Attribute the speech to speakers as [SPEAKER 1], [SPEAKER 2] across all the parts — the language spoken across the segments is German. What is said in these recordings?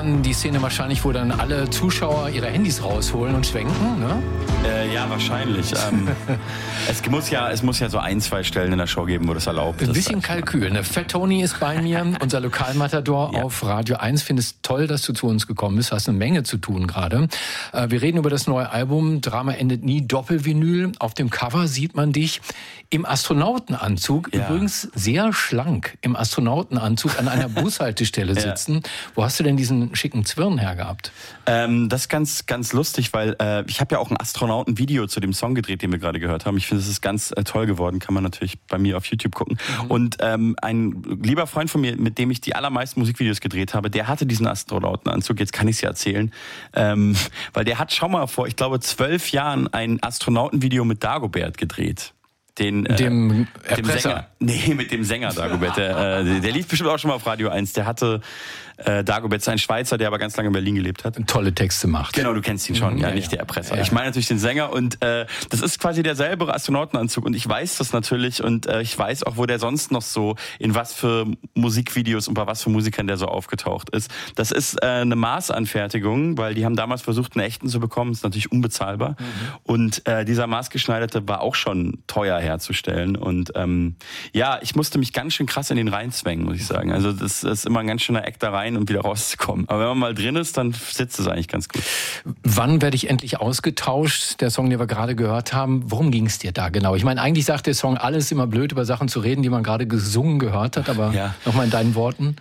[SPEAKER 1] dann die Szene wahrscheinlich, wo dann alle Zuschauer ihre Handys rausholen und schwenken, ne?
[SPEAKER 2] Ja, wahrscheinlich. Es muss ja so 1-2 Stellen in der Show geben, wo das erlaubt ist.
[SPEAKER 1] Ein bisschen Kalkül. Ne? Fat Tony ist bei mir, unser Lokalmatador auf Radio 1. Finde es toll, dass du zu uns gekommen bist. Hast eine Menge zu tun gerade. Wir reden über das neue Album Drama endet nie, Doppelvinyl. Auf dem Cover sieht man dich im Astronautenanzug. Ja. Übrigens sehr schlank im Astronautenanzug an einer Bushaltestelle sitzen. Wo hast du denn diesen schicken Zwirn hergehabt?
[SPEAKER 2] Das ist ganz, ganz lustig, weil ich habe ja auch ein Astronautenvideo zu dem Song gedreht, den wir gerade gehört haben. Ich finde, es ist ganz toll geworden. Kann man natürlich bei mir auf YouTube gucken. Und ein lieber Freund von mir, mit dem ich die allermeisten Musikvideos gedreht habe, der hatte diesen Astronautenanzug. Jetzt kann ich es ja erzählen. Weil der hat schon mal vor, ich glaube, 12 Jahren ein Astronautenvideo mit Dagobert gedreht.
[SPEAKER 1] Dem
[SPEAKER 2] Sänger. Nee, mit dem Sänger Dagobert. Der lief bestimmt auch schon mal auf Radio 1. Der hatte Dagobert, ein Schweizer, der aber ganz lange in Berlin gelebt hat.
[SPEAKER 1] Tolle Texte macht.
[SPEAKER 2] Genau, du kennst ihn schon, nicht der Erpresser. Ja. Ich meine natürlich den Sänger und das ist quasi derselbe Astronautenanzug und ich weiß das natürlich und ich weiß auch, wo der sonst noch so, in was für Musikvideos und bei was für Musikern der so aufgetaucht ist. Das ist eine Maßanfertigung, weil die haben damals versucht, einen echten zu bekommen, ist natürlich unbezahlbar. Und dieser maßgeschneiderte war auch schon teuer herzustellen und ich musste mich ganz schön krass in den reinzwängen, muss ich sagen. Also das ist immer ein ganz schöner Eck da rein und wieder rauszukommen. Aber wenn man mal drin ist, dann sitzt es eigentlich ganz gut.
[SPEAKER 1] Wann werde ich endlich ausgetauscht? Der Song, den wir gerade gehört haben, worum ging es dir da genau? Ich meine, eigentlich sagt der Song alles immer blöd, über Sachen zu reden, die man gerade gesungen gehört hat, aber nochmal in deinen Worten.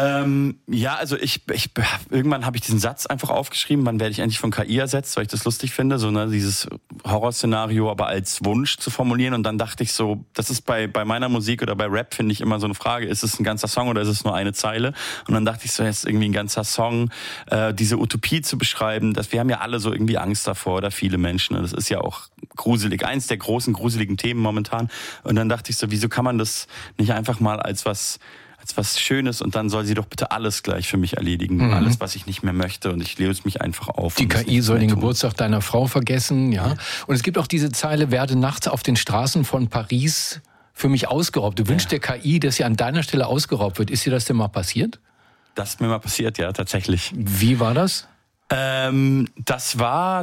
[SPEAKER 2] Also irgendwann habe ich diesen Satz einfach aufgeschrieben, wann werde ich endlich von KI ersetzt, weil ich das lustig finde, so dieses Horrorszenario aber als Wunsch zu formulieren und dann dachte ich so, das ist bei meiner Musik oder bei Rap finde ich immer so eine Frage, ist es ein ganzer Song oder ist es nur eine Zeile? Und dann dachte ich so, jetzt irgendwie ein ganzer Song, diese Utopie zu beschreiben, dass wir haben ja alle so irgendwie Angst davor oder viele Menschen und das ist ja auch gruselig, eins der großen gruseligen Themen momentan und dann dachte ich so, wieso kann man das nicht einfach mal als was Schönes und dann soll sie doch bitte alles gleich für mich erledigen. Alles, was ich nicht mehr möchte und ich löse mich einfach auf.
[SPEAKER 1] Die KI soll den Geburtstag deiner Frau vergessen, ja. Und es gibt auch diese Zeile, werde nachts auf den Straßen von Paris für mich ausgeraubt. Du wünschst der KI, dass sie an deiner Stelle ausgeraubt wird. Ist dir das denn mal passiert?
[SPEAKER 2] Das ist mir mal passiert, ja, tatsächlich.
[SPEAKER 1] Wie war das?
[SPEAKER 2] Das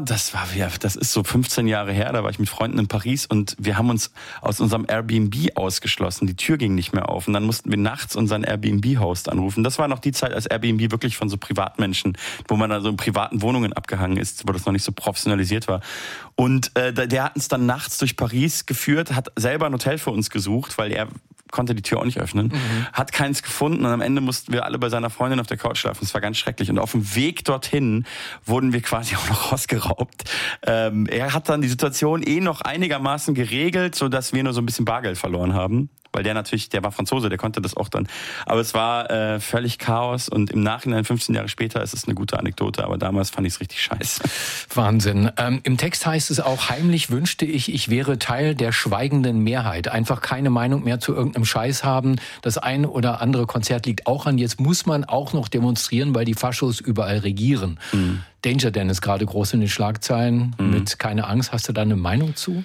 [SPEAKER 2] ist so 15 Jahre her, da war ich mit Freunden in Paris und wir haben uns aus unserem Airbnb ausgeschlossen. Die Tür ging nicht mehr auf und dann mussten wir nachts unseren Airbnb-Host anrufen. Das war noch die Zeit, als Airbnb wirklich von so Privatmenschen, wo man da so in privaten Wohnungen abgehangen ist, wo das noch nicht so professionalisiert war. Und der hat uns dann nachts durch Paris geführt, hat selber ein Hotel für uns gesucht, weil er konnte die Tür auch nicht öffnen, hat keins gefunden und am Ende mussten wir alle bei seiner Freundin auf der Couch schlafen. Das war ganz schrecklich. Und auf dem Weg dorthin wurden wir quasi auch noch ausgeraubt. Er hat dann die Situation noch einigermaßen geregelt, sodass wir nur so ein bisschen Bargeld verloren haben. Weil der war Franzose, der konnte das auch dann. Aber es war völlig Chaos und im Nachhinein, 15 Jahre später, ist es eine gute Anekdote, aber damals fand ich es richtig scheiße.
[SPEAKER 1] Wahnsinn. Im Text heißt es auch, heimlich wünschte ich wäre Teil der schweigenden Mehrheit. Einfach keine Meinung mehr zu irgendeinem Scheiß haben. Das ein oder andere Konzert liegt auch an. Jetzt muss man auch noch demonstrieren, weil die Faschos überall regieren. Danger Dan ist gerade groß in den Schlagzeilen mit Keine Angst. Hast du da eine Meinung zu?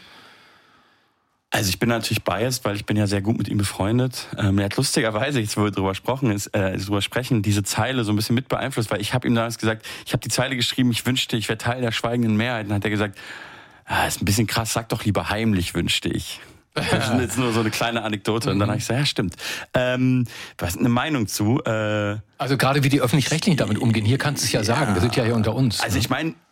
[SPEAKER 2] Also ich bin natürlich biased, weil ich bin ja sehr gut mit ihm befreundet. Er hat lustigerweise, jetzt wo wir drüber sprechen, diese Zeile so ein bisschen mit beeinflusst, weil ich habe ihm damals gesagt, ich habe die Zeile geschrieben, ich wünschte, ich wäre Teil der schweigenden Mehrheit. Und dann hat er gesagt, ist ein bisschen krass, sag doch lieber heimlich wünschte ich. Das ist jetzt nur so eine kleine Anekdote. Und dann habe ich gesagt, ja stimmt. Was ist eine Meinung zu?
[SPEAKER 1] Also gerade wie die Öffentlich-Rechtlichen damit umgehen, hier kannst du es ja sagen, wir sind ja hier unter uns.
[SPEAKER 2] Also ich meine,